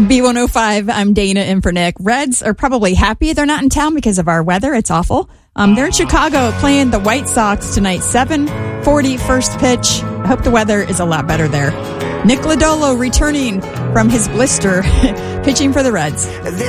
B105, I'm Dana in for Nick. Reds are probably happy they're not in town because of our weather. It's awful. They're in Chicago playing the White Sox tonight, 7:40 first pitch. I hope the weather is a lot better there. Nick Lodolo returning from his blister, pitching for the Reds.